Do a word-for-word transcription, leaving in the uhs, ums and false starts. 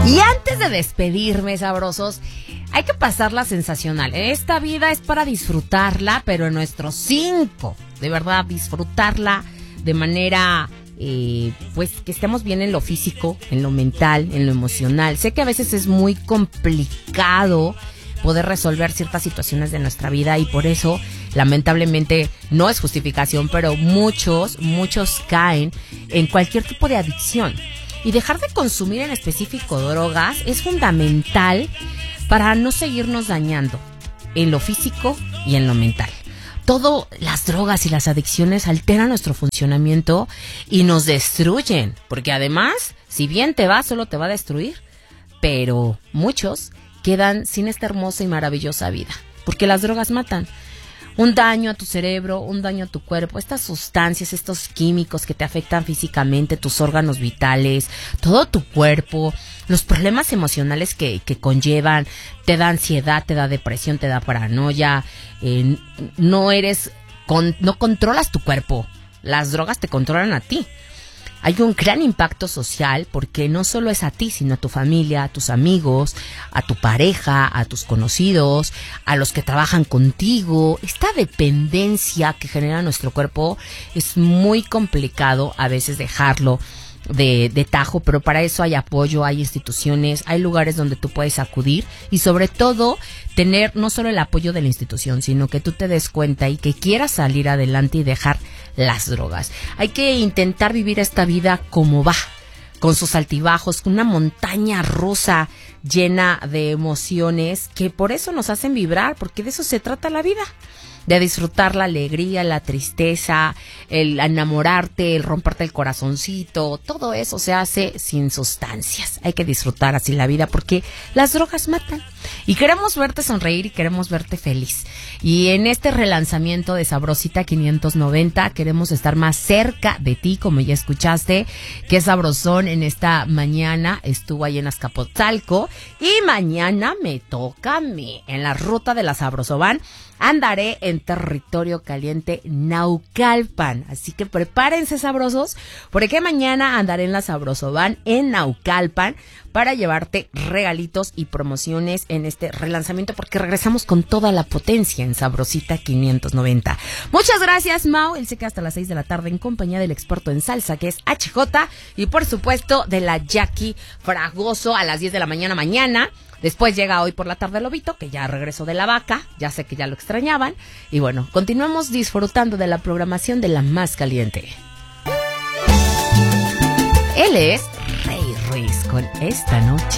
Y antes de despedirme, sabrosos, hay que pasarla sensacional. Esta vida es para disfrutarla, pero en nuestros cinco. De verdad, disfrutarla de manera, eh, pues, que estemos bien en lo físico, en lo mental, en lo emocional. Sé que a veces es muy complicado poder resolver ciertas situaciones de nuestra vida y por eso, lamentablemente, no es justificación, pero muchos, muchos caen en cualquier tipo de adicción. Y dejar de consumir en específico drogas es fundamental para no seguirnos dañando en lo físico y en lo mental. Todo, las drogas y las adicciones alteran nuestro funcionamiento y nos destruyen, porque además, si bien te va, solo te va a destruir, pero muchos quedan sin esta hermosa y maravillosa vida, porque las drogas matan. Un daño a tu cerebro, un daño a tu cuerpo, estas sustancias, estos químicos que te afectan físicamente, tus órganos vitales, todo tu cuerpo, los problemas emocionales que, que conllevan, te da ansiedad, te da depresión, te da paranoia, eh, no eres, con, no controlas tu cuerpo, las drogas te controlan a ti. Hay un gran impacto social porque no solo es a ti, sino a tu familia, a tus amigos, a tu pareja, a tus conocidos, a los que trabajan contigo. Esta dependencia que genera nuestro cuerpo es muy complicado a veces dejarlo de, de tajo, pero para eso hay apoyo, hay instituciones, hay lugares donde tú puedes acudir y sobre todo tener no solo el apoyo de la institución, sino que tú te des cuenta y que quieras salir adelante y dejar las drogas. Hay que intentar vivir esta vida como va, con sus altibajos, con una montaña rusa llena de emociones que por eso nos hacen vibrar, porque de eso se trata la vida. De disfrutar la alegría, la tristeza, el enamorarte, el romperte el corazoncito, todo eso se hace sin sustancias. Hay que disfrutar así la vida porque las drogas matan. Y queremos verte sonreír y queremos verte feliz. Y en este relanzamiento de Sabrosita quinientos noventa queremos estar más cerca de ti, como ya escuchaste, que Sabrosón en esta mañana estuvo ahí en Azcapotzalco y mañana me toca a mí en la ruta de la Sabrosovan. Andaré en territorio caliente Naucalpan, así que prepárense sabrosos, porque mañana andaré en la Sabrosovan en Naucalpan para llevarte regalitos y promociones en este relanzamiento, porque regresamos con toda la potencia en Sabrosita quinientos noventa. Muchas gracias, Mau. Él se queda hasta las seis de la tarde en compañía del experto en salsa, que es H J, y por supuesto de la Jackie Fragoso a las diez de la mañana mañana. Después llega hoy por la tarde Lobito, que ya regresó de la vaca, ya sé que ya lo extrañaban. Y bueno, continuamos disfrutando de la programación de la más caliente. Él es Rey Ruiz con Esta Noche.